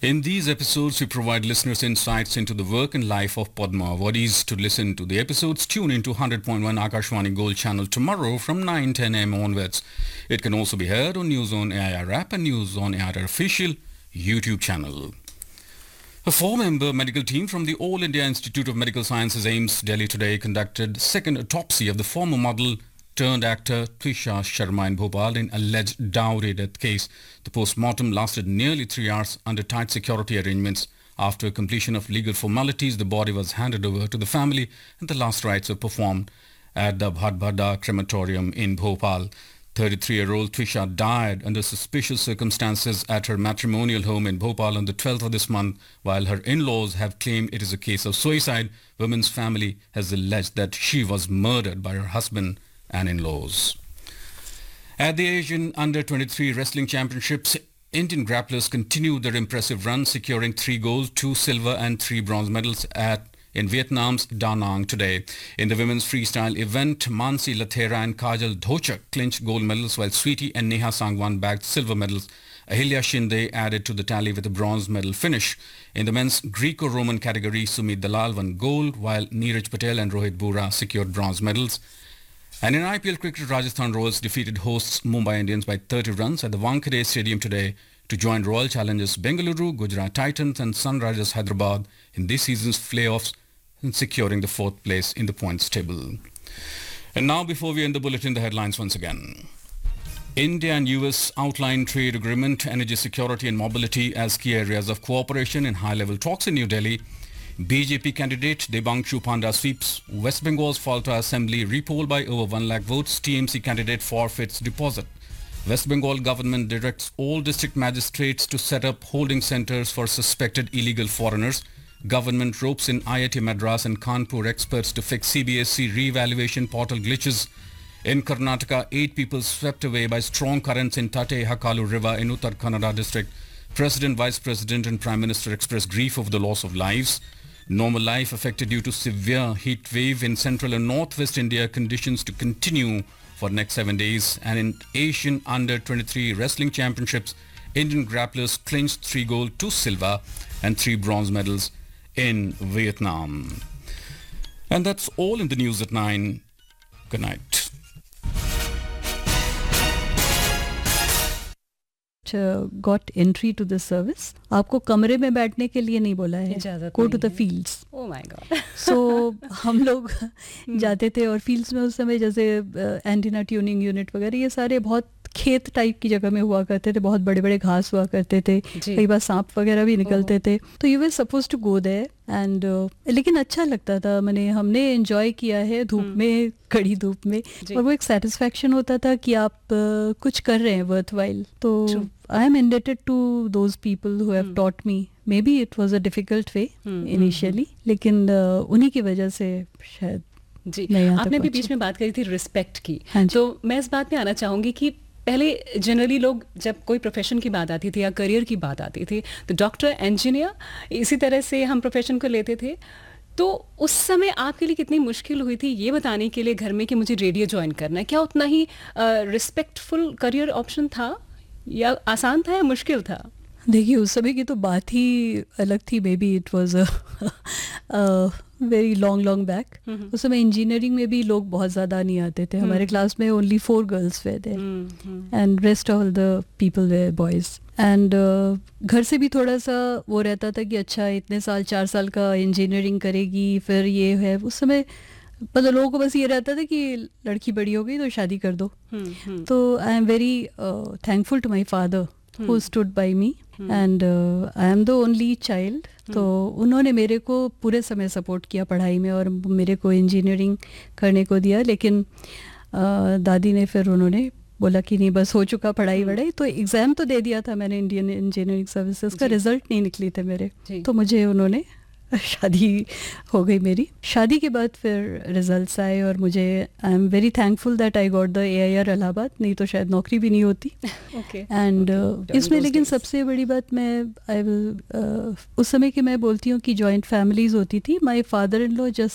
In these episodes, we provide listeners insights into the work and life of Padma Awadis. To listen to the episodes, tune into 100.1 Akashwani Gold channel tomorrow from 9:10 am onwards. It can also be heard on News on AIR app and News on AIR official YouTube channel. A four-member medical team from the All India Institute of Medical Sciences AIIMS Delhi today conducted second autopsy of the former model turned actor Twisha Sharma in Bhopal in alleged dowry death case. The post-mortem lasted nearly 3 hours under tight security arrangements. After completion of legal formalities, the body was handed over to the family and the last rites were performed at the Bhadbhada crematorium in Bhopal. 33-year-old Twisha died under suspicious circumstances at her matrimonial home in Bhopal on the 12th of this month. While her in-laws have claimed it is a case of suicide, woman's family has alleged that she was murdered by her husband and in-laws. At the Asian Under-23 Wrestling Championships, Indian grapplers continued their impressive run, securing 3 gold, 2 silver and 3 bronze medals in Vietnam's Da Nang today. In the women's freestyle event, Mansi Lathera and Kajal Dhochak clinched gold medals, while Sweetie and Neha Sangwan bagged silver medals. Ahilya Shinde added to the tally with a bronze medal finish. In the men's Greco-Roman category, Sumit Dalal won gold, while Neeraj Patel and Rohit Bura secured bronze medals. And in IPL cricket, Rajasthan Royals defeated hosts Mumbai Indians by 30 runs at the Wankhede Stadium today to join Royal Challengers Bengaluru, Gujarat Titans and Sunrisers Hyderabad in this season's playoffs and securing the 4th place in the points table. And now, before we end the bulletin, the headlines once again. India and US outline trade agreement, energy security and mobility as key areas of cooperation in high-level talks in New Delhi. BJP candidate Debangshu Panda sweeps West Bengal's Falta Assembly repoll by over 1 lakh votes. TMC candidate forfeits deposit. West Bengal government directs all district magistrates to set up holding centers for suspected illegal foreigners. Government ropes in IIT Madras and Kanpur experts to fix CBSE re-evaluation portal glitches. In Karnataka, 8 people swept away by strong currents in Tate Hakalu River in Uttar Kannada district. President, Vice President and Prime Minister expressed grief over the loss of lives. Normal life affected due to severe heat wave in central and northwest India. Conditions to continue for next 7 days. And in Asian Under-23 Wrestling Championships, Indian grapplers clinched 3 gold, 2 silver and 3 bronze medals in Vietnam. And that's all in the news at 9. Good night. Got entry to the service. आपको कमरे में बैठने के लिए नहीं बोला है, go to the fields. Oh my God. So हम लोग जाते थे और fields में उस समय जैसे एंटीना ट्यूनिंग यूनिट वगैरह ये सारे बहुत खेत टाइप की जगह में हुआ करते थे, बहुत बड़े बड़े घास हुआ करते थे, कई बार सांप वगैरह भी निकलते थे. तो you were suppose to go there and लेकिन अच्छा लगता था. हमने एंजॉय किया है धूप में, कड़ी धूप में, और वो एक सेटिस्फैक्शन होता था कि आप कुछ कर रहे हैं वर्थ वाइल. तो I am indebted to those people who have taught me. May be it was a difficult way initially, लेकिन उन्हीं की वजह से शायद. जी, आपने भी बीच में बात करी थी रिस्पेक्ट की, तो मैं इस बात में आना चाहूँगी कि पहले जनरली लोग जब कोई प्रोफेशन की बात आती थी या करियर की बात आती थी तो डॉक्टर, इंजीनियर, इसी तरह से हम प्रोफेशन को लेते थे. तो उस समय आपके लिए कितनी मुश्किल हुई थी ये बताने के लिए घर में कि मुझे रेडियो ज्वाइन करना है? क्या उतना ही रिस्पेक्टफुल करियर ऑप्शन था या आसान था या मुश्किल था? देखिए, उस समय की तो बात ही अलग थी. May be it was very long back. उस समय इंजीनियरिंग में भी लोग बहुत ज़्यादा नहीं आते थे. हमारे क्लास में ओनली 4 गर्ल्स वे थे and rest all the people way boys. And घर से भी थोड़ा सा वो रहता था कि अच्छा इतने साल 4 साल का इंजीनियरिंग करेगी, फिर ये है. उस समय मतलब लोगों को बस ये रहता था कि लड़की बड़ी हो गई तो शादी कर दो. तो I am very thankful to my father who stood by me and I am the only child. तो उन्होंने मेरे को पूरे समय सपोर्ट किया पढ़ाई में और मेरे को इंजीनियरिंग करने को दिया. लेकिन दादी ने फिर उन्होंने बोला कि नहीं बस हो चुका पढ़ाई वढ़ाई. तो एग्ज़ाम तो दे दिया था मैंने इंडियन इंजीनियरिंग सर्विसेज का, रिज़ल्ट नहीं निकली थे मेरे. तो मुझे उन्होंने शादी हो गई मेरी. शादी के बाद फिर रिजल्ट्स आए और मुझे I am very thankful that I got the AIR Allahabad. नहीं तो शायद नौकरी भी नहीं होती. एंड इसमें लेकिन सबसे बड़ी बात मैं आई विल उस समय की मैं बोलती हूँ कि जॉइंट फैमिलीज होती थी. My father in law just